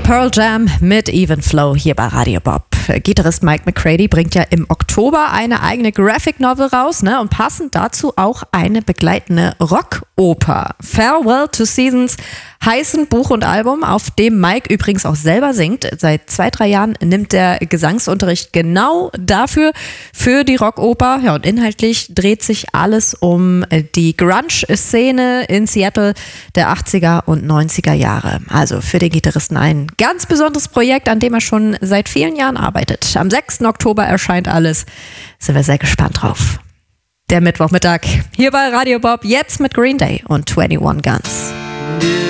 Pearl Jam mit Even Flow hier bei Radio Bob. Gitarrist Mike McCready bringt ja im Oktober eine eigene Graphic Novel raus, und passend dazu auch eine begleitende Rockoper. Farewell to Seasons heißen Buch und Album, auf dem Mike übrigens auch selber singt. Seit 2-3 Jahren nimmt er Gesangsunterricht genau dafür, für die Rockoper. Ja, und inhaltlich dreht sich alles um die Grunge-Szene in Seattle der 80er und 90er Jahre. Also für den Gitarristen ein ganz besonderes Projekt, an dem er schon seit vielen Jahren arbeitet. Am 6. Oktober erscheint alles. Sind wir sehr gespannt drauf. Der Mittwochmittag hier bei Radio Bob, jetzt mit Green Day und 21 Guns.